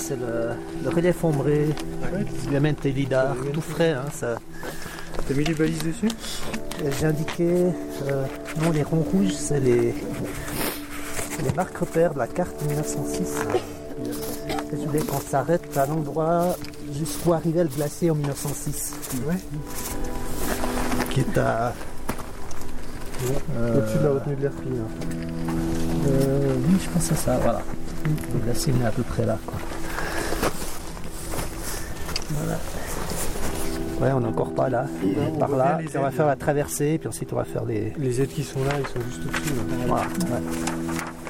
c'est le relief ombré, Clement et lidar, tout frais. Hein, ça. T'as mis les balises dessus? J'ai indiqué, non, les ronds rouges, c'est les marques repères de la carte 1906. C'est quand on s'arrête à l'endroit jusqu'où arrivait le glacier en 1906. Ouais. Qui est à... Au-dessus de la retenue de l'Herpine. oui, je pense à ça, voilà. Le glacier est à peu près là, quoi. Voilà. Ouais, on n'est encore pas là. Par là, on va faire la traversée, puis ensuite on va faire les... Les aides qui sont là, ils sont juste au-dessus. Voilà, ouais.